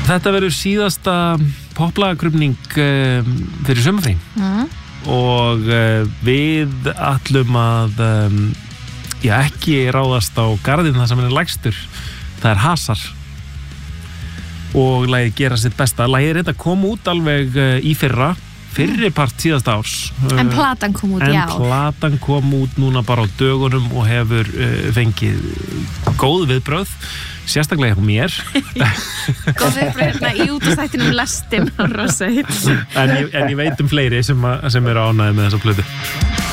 Þetta verður síðasta poplagakrufning fyrir sumarfrí og við ætlum að ekki ráðast á garðinn þar sem hann lægstur. Það er Hasar og lagið gera sitt besta. Lagið er þetta kom út alveg í fyrri part síðasta árs. En platan kom út, já. En platan kom út núna bara á dögunum og hefur fengið góð viðbrögð, sérstaklega hjá mér. Góð viðbrögð í útastættinum Lestin á Rosa Hits. En ég veit fleiri sem eru ánægðir með þessa plötu.